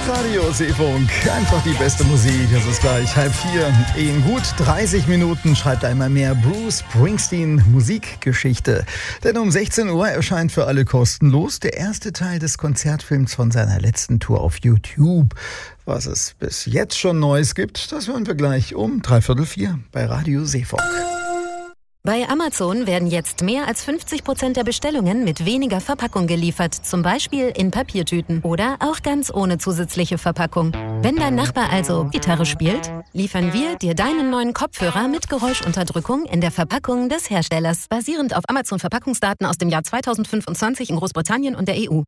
Radio Seefunk, einfach die beste Musik. Es ist gleich 3:30. In gut 30 Minuten schreibt einmal mehr Bruce Springsteen Musikgeschichte. Denn um 16 Uhr erscheint für alle kostenlos der erste Teil des Konzertfilms von seiner letzten Tour auf YouTube. Was es bis jetzt schon Neues gibt, das hören wir gleich um 3:45 bei Radio Seefunk. Bei Amazon werden jetzt mehr als 50% der Bestellungen mit weniger Verpackung geliefert, zum Beispiel in Papiertüten oder auch ganz ohne zusätzliche Verpackung. Wenn dein Nachbar also Gitarre spielt, liefern wir dir deinen neuen Kopfhörer mit Geräuschunterdrückung in der Verpackung des Herstellers, basierend auf Amazon-Verpackungsdaten aus dem Jahr 2025 in Großbritannien und der EU.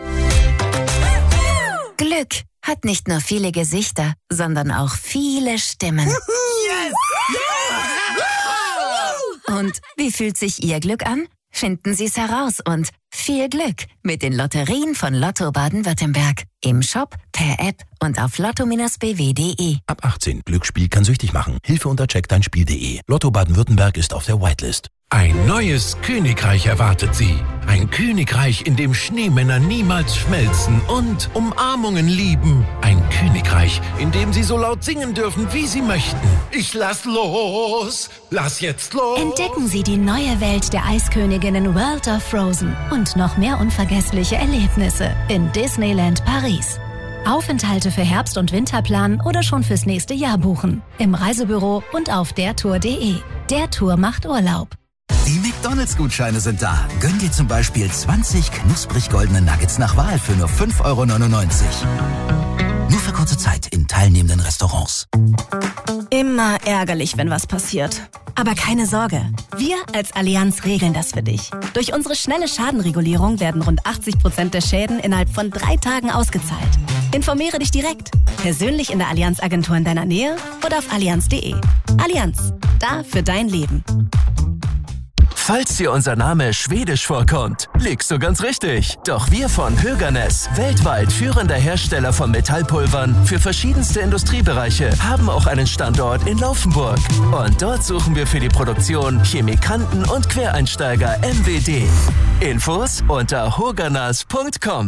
Glück hat nicht nur viele Gesichter, sondern auch viele Stimmen. Yes! Und wie fühlt sich Ihr Glück an? Finden Sie es heraus und viel Glück mit den Lotterien von Lotto Baden-Württemberg. Im Shop, per App und auf lotto-bw.de. Ab 18. Glücksspiel kann süchtig machen. Hilfe unter checkdeinspiel.de. Lotto Baden-Württemberg ist auf der Whitelist. Ein neues Königreich erwartet Sie. Ein Königreich, in dem Schneemänner niemals schmelzen und Umarmungen lieben. Ein Königreich, in dem Sie so laut singen dürfen, wie Sie möchten. Ich lass los! Lass jetzt los! Entdecken Sie die neue Welt der Eisköniginnen World of Frozen und noch mehr unvergessliche Erlebnisse in Disneyland Paris. Aufenthalte für Herbst- und Winter planen oder schon fürs nächste Jahr buchen. Im Reisebüro und auf dertour.de. Der Tour macht Urlaub. Die McDonalds-Gutscheine sind da. Gönn dir zum Beispiel 20 knusprig goldene Nuggets nach Wahl für nur 5,99 €. Nur für kurze Zeit in teilnehmenden Restaurants. Immer ärgerlich, wenn was passiert. Aber keine Sorge, wir als Allianz regeln das für dich. Durch unsere schnelle Schadenregulierung werden rund 80% der Schäden innerhalb von 3 Tagen ausgezahlt. Informiere dich direkt, persönlich in der Allianz-Agentur in deiner Nähe oder auf allianz.de. Allianz, da für dein Leben. Falls dir unser Name schwedisch vorkommt, liegst du ganz richtig. Doch wir von Höganäs, weltweit führender Hersteller von Metallpulvern für verschiedenste Industriebereiche, haben auch einen Standort in Laufenburg. Und dort suchen wir für die Produktion Chemikanten und Quereinsteiger MWD. Infos unter hoganas.com.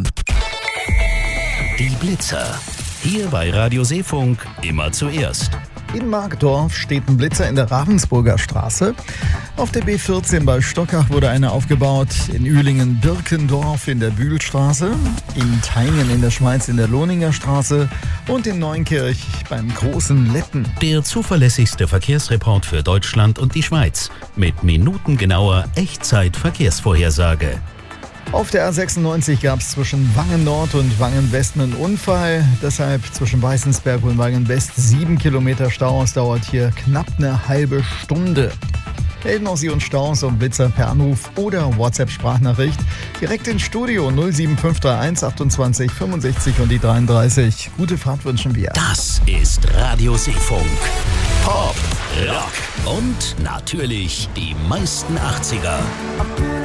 Die Blitzer. Hier bei Radio Seefunk immer zuerst. In Markdorf steht ein Blitzer in der Ravensburger Straße. Auf der B14 bei Stockach wurde einer aufgebaut. In Ühlingen-Birkendorf in der Bühlstraße. In Teingen in der Schweiz in der Lohninger Straße. Und in Neunkirch beim Großen Letten. Der zuverlässigste Verkehrsreport für Deutschland und die Schweiz. Mit minutengenauer Echtzeit-Verkehrsvorhersage. Auf der A96 gab es zwischen Wangen Nord und Wangen West einen Unfall. Deshalb zwischen Weißensberg und Wangen West 7 Kilometer Stau. Es dauert hier knapp eine halbe Stunde. Melden auch Sie uns Staus und Blitzer per Anruf oder WhatsApp-Sprachnachricht. Direkt ins Studio 07531 28 65 und die 33. Gute Fahrt wünschen wir. Das ist Radio Seefunk. Pop, Rock und natürlich die meisten 80er.